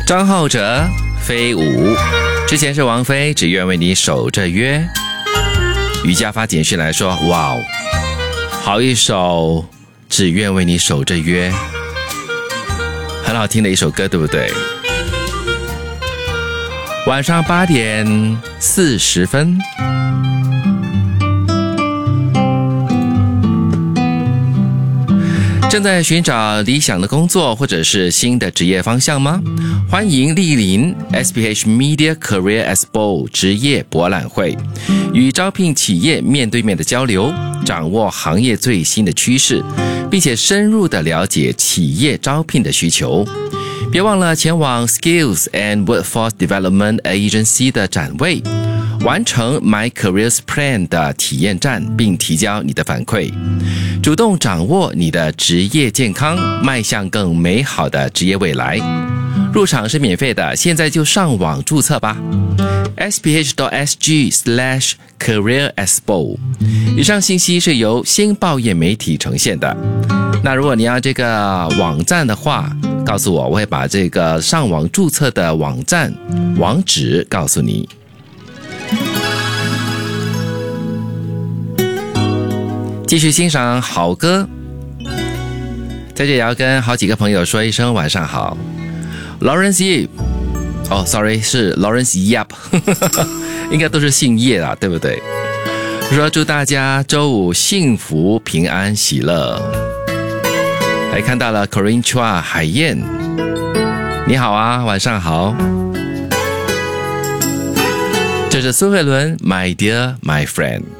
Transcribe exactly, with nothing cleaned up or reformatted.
张浩哲飞舞，之前是王菲只愿为你守着约。瑜伽发简讯来说，哇哦，好一首只愿为你守着约，很好听的一首歌，对不对？晚上八点四十分，正在寻找理想的工作或者是新的职业方向吗？欢迎莅临 S P H Media Career Expo 职业博览会，与招聘企业面对面的交流，掌握行业最新的趋势，并且深入的了解企业招聘的需求。别忘了前往 Skills and Workforce Development Agency 的展位，完成 My Careers Plan 的体验站，并提交你的反馈，主动掌握你的职业健康，迈向更美好的职业未来。入场是免费的，现在就上网注册吧 S P H dot S G slash Career Expo。 以上信息是由新报业媒体呈现的。那如果你要这个网站的话，告诉我，我会把这个上网注册的网站网址告诉你。继续欣赏好歌，在这里要跟好几个朋友说一声晚上好。 Lawrence Yip， 哦 sorry 是 Lawrence Yap 应该都是姓叶啦，对不对？说祝大家周五幸福平安喜乐。还看到了 Corinne Chua 海燕，你好啊，晚上好。这是苏慧伦 My Dear My Friend。